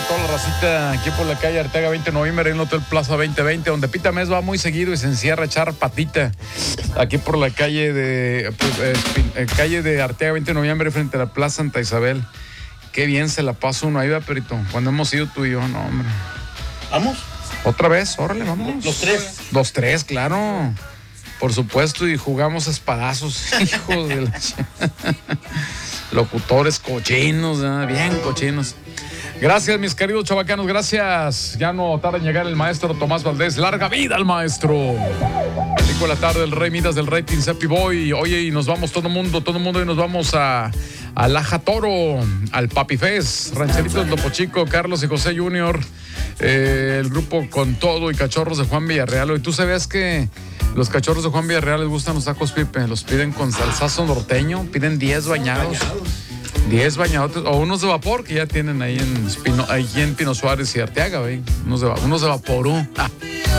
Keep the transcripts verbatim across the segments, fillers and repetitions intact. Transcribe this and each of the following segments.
toda la racita aquí por la calle Arteaga veinte de noviembre en el Hotel Plaza veinte veinte, donde Pita Mes va muy seguido y se encierra a echar patita. Aquí por la calle de eh, calle de Arteaga veinte de noviembre frente a la Plaza Santa Isabel. Qué bien se la pasa uno ahí, ¿verdad, Perito? Cuando hemos ido tú y yo, no, hombre. ¿Vamos? ¿Otra vez? Órale, vamos. Los tres. Los tres, claro. Por supuesto, y jugamos espadazos, hijos de la... Locutores cochinos, ¿eh? Bien cochinos. Gracias, mis queridos chavacanos, gracias. Ya no tarda en llegar el maestro Tomás Valdés. ¡Larga vida al maestro! cinco de la tarde, el Rey Midas del rating, Cepi Boy. Oye, y nos vamos todo el mundo, todo el mundo, y nos vamos a, a Laja Toro, al Papi Fest, Rancheritos Topo Chico, Carlos y José Junior, eh, el grupo Con Todo y Cachorros de Juan Villarreal. Y tú sabías que los Cachorros de Juan Villarreal les gustan los tacos Pipe, los piden con salsazo norteño, piden diez bañados. diez bañados o unos de vapor que ya tienen ahí en Espino, ahí en Pino Suárez y Arteaga, ¿ve? Unos de, unos de vaporú. Ah.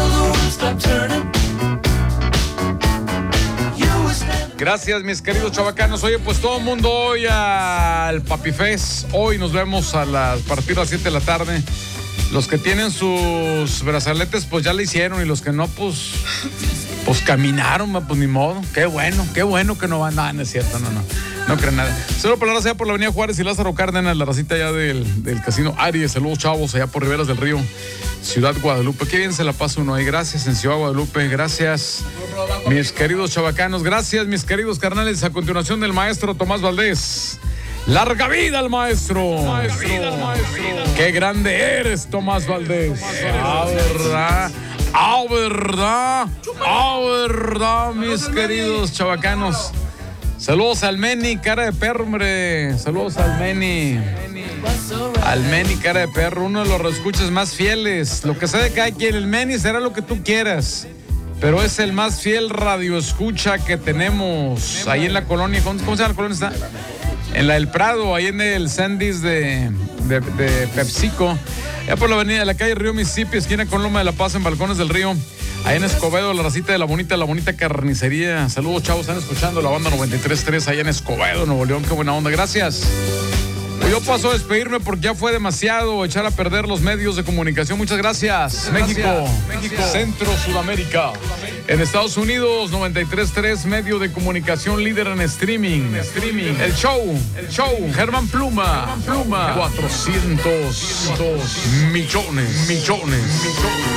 Gracias, mis queridos chavacanos. Oye, pues todo el mundo hoy al Papi Fest. Hoy nos vemos a las, a partir de las siete de la tarde. Los que tienen sus brazaletes, pues ya le hicieron, y los que no, pues, pues caminaron, pues ni modo. Qué bueno, qué bueno que no van. No, no es cierto, no, no. No creen nada. Saludos por la raza allá por la Avenida Juárez y Lázaro Cárdenas, la racita allá del, del Casino Aries. Saludos, chavos, allá por Riberas del Río, Ciudad Guadalupe. Qué bien se la pasa uno ahí. Gracias, en Ciudad Guadalupe. Gracias, mis queridos chavacanos. Gracias, mis queridos carnales. A continuación del maestro Tomás Valdés. ¡Larga vida al maestro! Maestro, vida al maestro. ¡Qué grande eres, Tomás Valdés! ¡Ah, verdad! ¡Ah, verdad! ¡Ah, verdad, mis queridos chavacanos! Saludos al Meni, cara de perro, hombre. Saludos al Meni. Al Meni, cara de perro, uno de los reescuchas más fieles. Lo que sea de cada quien, el Meni será lo que tú quieras, pero es el más fiel radioescucha que tenemos ahí en la colonia. ¿Cómo, cómo se llama la colonia? Está en la del Prado, ahí en el Sandys de, de, de PepsiCo. Ya por la avenida de la calle Río Mississippi, esquina con Loma de la Paz, en Balcones del Río. Ahí en Escobedo, la racita de la bonita, la bonita carnicería. Saludos, chavos, están escuchando la banda noventa y tres punto tres allá en Escobedo, Nuevo León. Qué buena onda, gracias. Yo paso a despedirme porque ya fue demasiado echar a perder los medios de comunicación. Muchas gracias. México, gracias. México, Centro, Sudamérica. En Estados Unidos, noventa y tres punto tres, medio de comunicación líder en streaming. streaming. El show, el show. Germán Pluma, Germán Pluma. cuatrocientos millones, millones, millones.